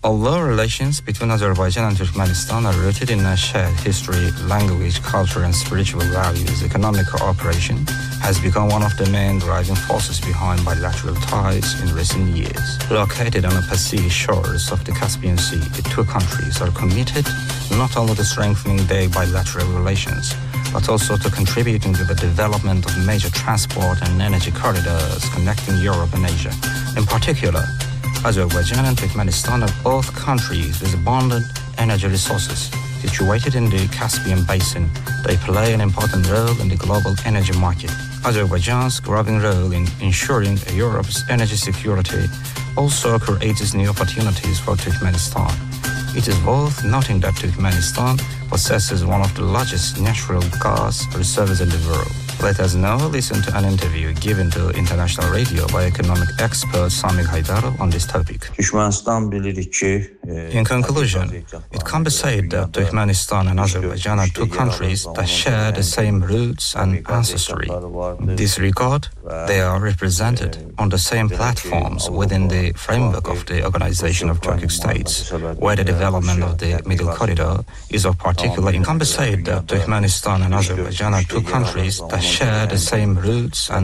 Although relations between Azerbaijan and Turkmenistan are rooted in a shared history, language, culture, and spiritual values, economic cooperation has become one of the main driving forces behind bilateral ties in recent years. Located on the Pacific shores of the Caspian Sea, the two countries are committed not only to strengthening their bilateral relations, but also to contributing to the development of major transport and energy corridors connecting Europe and Asia. In particular, Azerbaijan and Turkmenistan are both countries with abundant energy resources. Situated in the Caspian Basin, they play an important role in the global energy market. Azerbaijan's growing role in ensuring Europe's energy security also creates new opportunities for Turkmenistan. It is worth noting that Turkmenistan possesses one of the largest natural gas reserves in the world. Let us now listen to an interview given to international radio by economic expert Samir Haydarov on this topic. In conclusion, it can be said that Turkmenistan and Azerbaijan are two countries that share the same roots and ancestry. In this regard, they are represented on the same platforms within the framework of the Organization of Turkic States, where the development of the Middle Corridor is of particular importance. It can be said that Turkmenistan and Azerbaijan are two countries that share the same roots and